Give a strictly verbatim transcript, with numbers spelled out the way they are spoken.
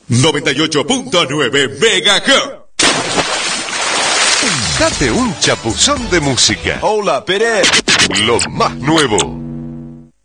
noventa y ocho punto nueve Megahertz. Date un chapuzón de música. Hola, Pérez. Lo más nuevo.